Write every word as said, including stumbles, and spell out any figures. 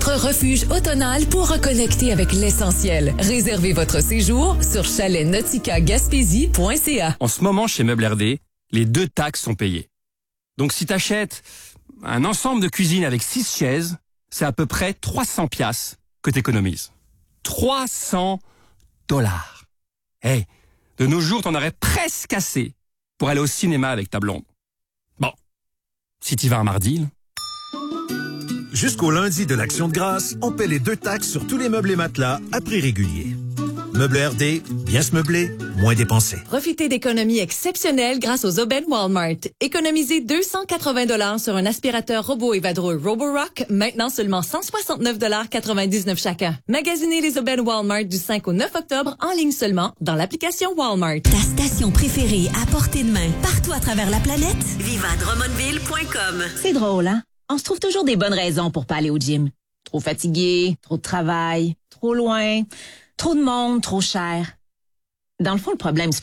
votre refuge automnal pour reconnecter avec l'essentiel. Réservez votre séjour sur chalet nautica gaspésie point c a. En ce moment, chez Meubles R D, les deux taxes sont payées. Donc si t'achètes un ensemble de cuisine avec six chaises, c'est à peu près trois cents piastres que t'économises. trois cents dollars. Hey, de nos jours, t'en aurais presque assez pour aller au cinéma avec ta blonde. Bon, si t'y vas un mardi, là. Jusqu'au lundi de l'Action de grâce, on paie les deux taxes sur tous les meubles et matelas à prix régulier. Meubles R D, bien se meubler, moins dépenser. Profitez d'économies exceptionnelles grâce aux aubaines Walmart. Économisez deux cent quatre-vingts dollars sur un aspirateur robot et vadrouille Roborock, maintenant seulement cent soixante-neuf dollars quatre-vingt-dix-neuf chacun. Magasinez les aubaines Walmart du cinq au neuf octobre en ligne seulement dans l'application Walmart. Ta station préférée à portée de main, partout à travers la planète? viva drummondville point com. C'est drôle, hein? On se trouve toujours des bonnes raisons pour pas aller au gym. Trop fatigué, trop de travail, trop loin, trop de monde, trop cher. Dans le fond, le problème, c'est